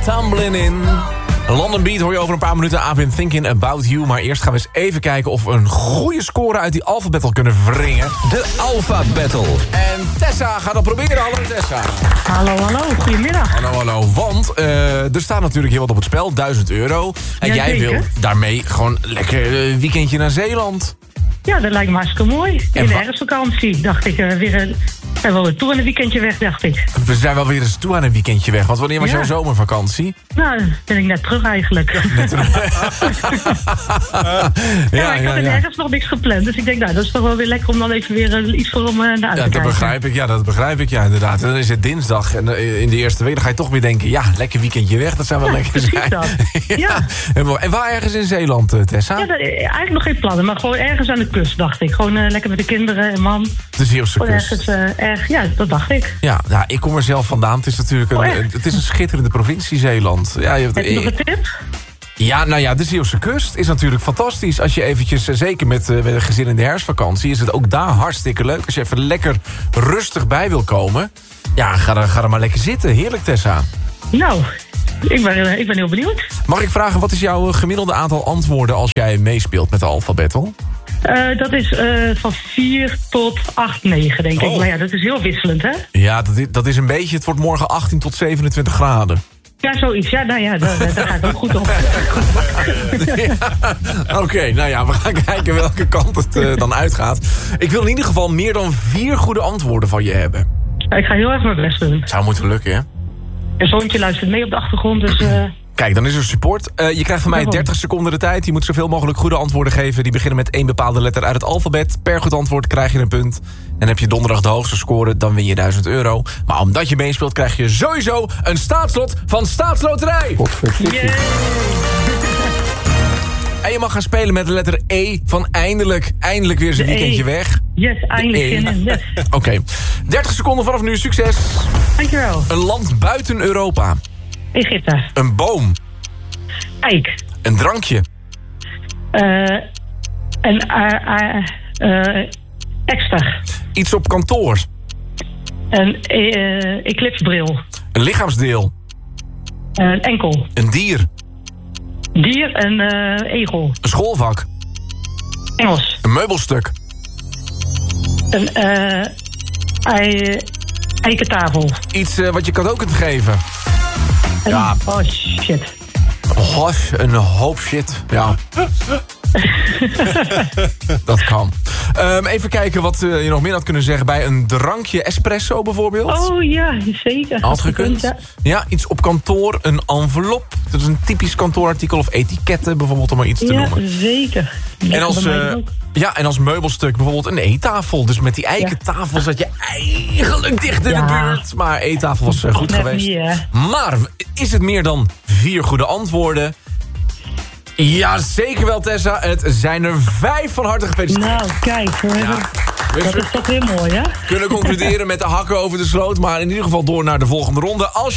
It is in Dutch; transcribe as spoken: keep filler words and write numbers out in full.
Tumbling In. London Beat hoor je over een paar minuten. I've been thinking about you. Maar eerst gaan we eens even kijken of we een goede score uit die Alpha Battle kunnen wringen. De Alpha Battle. En Tessa gaat dat proberen. Hallo Tessa. Hallo, hallo. Goedemiddag. Hallo, hallo. Want uh, er staat natuurlijk heel wat op het spel. duizend euro. En ja, jij zeker. wil daarmee gewoon lekker uh, weekendje naar Zeeland. Ja, dat lijkt me hartstikke mooi. In En de wa- herfstvakantie dacht ik uh, weer... een zijn we wel weer toe aan een weekendje weg, dacht ik. We zijn wel weer eens toe aan een weekendje weg. Want wanneer was Ja. jouw zomervakantie? Nou, dan ben ik net terug eigenlijk. Ja, ja, ik had ja, in de ja. herfst nog niks gepland. Dus ik denk, nou, dat is toch wel weer lekker om dan even weer uh, iets voor om uh, naar uit te Ja, kijken. dat begrijp ik. Ja, dat begrijp ik. Ja, inderdaad. En dan is het dinsdag. En uh, in de eerste week dan ga je toch weer denken... ja, lekker weekendje weg. Dat zou wel Ja, lekker precies zijn. dat. Ja. En, en waar ergens in Zeeland, uh, Tessa? Ja, dat, eigenlijk nog geen plannen, maar gewoon ergens aan de kust, dacht ik. Gewoon uh, lekker met de kinderen en man. De Zeeuwse Gewoon kust. ergens, uh, erg, ja, dat dacht ik. Ja, nou, ik kom er zelf vandaan. Het is natuurlijk een, Oh, echt? een- het is een schitterende provincie, Zeeland. Ja, je hebt, Heb je nog een tip? ja, nou ja, de Zeeuwse kust is natuurlijk fantastisch. Als je eventjes, eh, zeker met, uh, met een gezin in de herfstvakantie... is het ook daar hartstikke leuk. Als je even lekker rustig bij wil komen... ja, ga er, ga er maar lekker zitten. Heerlijk, Tessa. Nou, ik ben, uh, ik ben heel benieuwd. Mag ik vragen, wat is jouw uh, gemiddelde aantal antwoorden... als jij meespeelt met de Alpha Battle? Uh, dat is uh, van vier tot acht, negen, denk Oh. ik. Maar ja, dat is heel wisselend, hè? Ja, dat is, dat is een beetje... het wordt morgen achttien tot zevenentwintig graden. Ja, zoiets. Ja, nou ja, daar, daar ga ik ook goed op. Ja, Oké, nou ja, we gaan kijken welke kant het uh, dan uitgaat. Ik wil in ieder geval meer dan vier goede antwoorden van je hebben. Ja, ik ga heel erg mijn best doen. Zou moeten lukken, hè? Een zoontje luistert mee op de achtergrond, dus... Uh, Kijk, dan is er support. Uh, je krijgt van mij Waarom? dertig seconden de tijd. Je moet zoveel mogelijk goede antwoorden geven. Die beginnen met één bepaalde letter uit het alfabet. Per goed antwoord krijg je een punt. En heb je donderdag de hoogste score, dan win je duizend euro. Maar omdat je meespeelt, krijg je sowieso een staatslot van Staatsloterij. yeah. En je mag gaan spelen met de letter E van eindelijk. Eindelijk weer eens een De E. weekendje weg. Yes, eindelijk E. zin in. Yes. Oké, dertig seconden vanaf nu. Succes. Dankjewel. Een land buiten Europa. Egypte. Een boom. Eik. Een drankje. Uh, en uh, uh, uh, extra. Iets op kantoor. Een uh, eclipsebril. Een lichaamsdeel. Een enkel. Een dier. Dier en uh, egel. Een schoolvak. Engels. Een meubelstuk. Een uh, ei, eikentafel. Iets uh, wat je cadeau kunt geven. En, Ja. Oh, shit. Oh, een hoop shit. Ja. Dat kan. Um, even kijken wat uh, je nog meer had kunnen zeggen bij een drankje. Espresso bijvoorbeeld. Oh ja, zeker. Had gekund. Ja. Ja, iets op kantoor. Een envelop. Dat is een typisch kantoorartikel. Of etiketten bijvoorbeeld, om maar iets te Ja, noemen. zeker. En als, Bij mij uh, ook. ja, en als meubelstuk bijvoorbeeld een eettafel. Dus met die eikentafel zat je eigenlijk dicht in Ja. de buurt. Maar eettafel was uh, goed Net geweest. niet, hè. Maar is het meer dan vier goede antwoorden? Ja, zeker wel, Tessa. Het zijn er vijf. Van harte gefeliciteerd. Nou, kijk. we hebben- Dus Dat we is toch weer mooi, hè? kunnen concluderen met de hakken over de sloot. Maar in ieder geval door naar de volgende ronde. Als